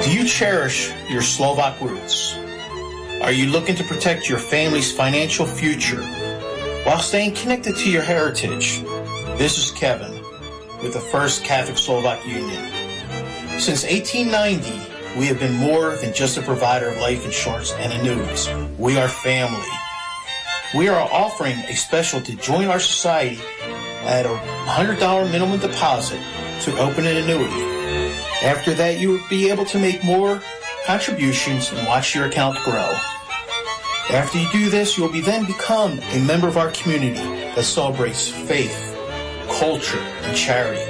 Do you cherish your Slovak roots? Are you looking to protect your family's financial future while staying connected to your heritage? This is Kevin with the First Catholic Slovak Union. Since 1890, we have been more than just a provider of life insurance and annuities. We are family. We are offering a special to join our society at a $100 minimum deposit to open an annuity. After that, you will be able to make more contributions and watch your account grow. After you do this, you'll then become a member of our community that celebrates faith, culture, and charity.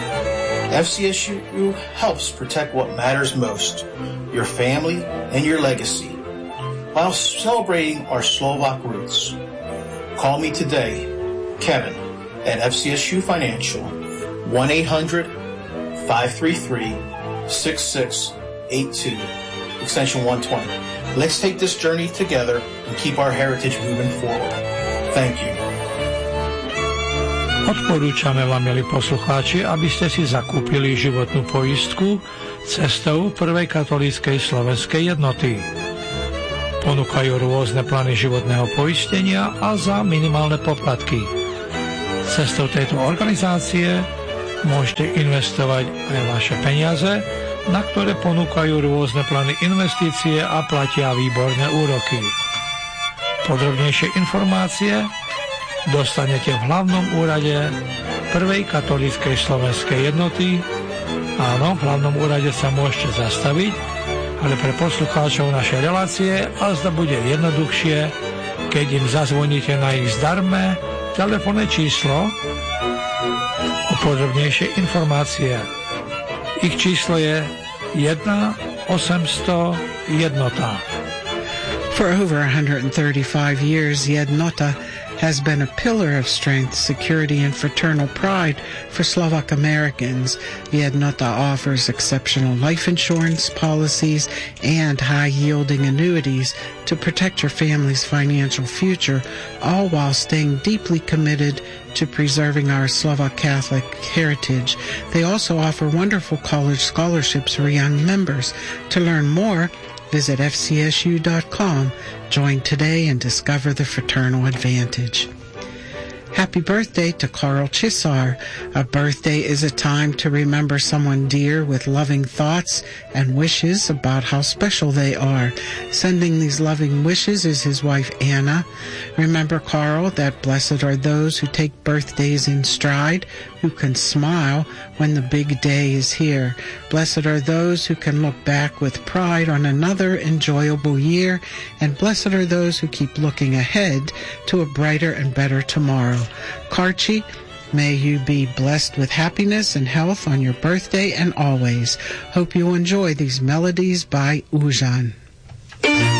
FCSU helps protect what matters most, your family and your legacy, while celebrating our Slovak roots. Call me today, Kevin, at FCSU Financial, 1-800-533-6682, extension 120. Let's take this journey together and keep our heritage moving forward. Thank you. Odporúčame vám, milí poslucháči, aby ste si zakúpili životnú poistku cestou Prvej katolíckej slovenskej jednoty. Ponúkajú rôzne plány životného poistenia a za minimálne poplatky. Cestou tejto organizácie môžete investovať aj vaše peniaze, na ktoré ponúkajú rôzne plány investície a platia výborné úroky. Podrobnejšie informácie dostanete v hlavnom úrade Prvej katolíckej slovenskej jednoty. Áno, v hlavnom úrade sa môžete zastaviť, ale pre poslucháčov našej relácie azda bude jednoduchšie, keď im zazvoníte na ich zdarme telefónne číslo o podrobnejšie informácie. Ich číslo je 1-800 jednota. For over 135 years, Jednota has been a pillar of strength, security, and fraternal pride for Slovak Americans. Jednota offers exceptional life insurance policies and high-yielding annuities to protect your family's financial future, all while staying deeply committed to preserving our Slovak Catholic heritage. They also offer wonderful college scholarships for young members. To learn more, visit fcsu.com. Join today and discover the fraternal advantage. Happy birthday to Carl Chisar. A birthday is a time to remember someone dear with loving thoughts and wishes about how special they are. Sending these loving wishes is his wife Anna. Remember, Carl, that blessed are those who take birthdays in stride, who can smile when the big day is here. Blessed are those who can look back with pride on another enjoyable year, and blessed are those who keep looking ahead to a brighter and better tomorrow. Karchi, may you be blessed with happiness and health on your birthday and always. Hope you enjoy these melodies by Ujan.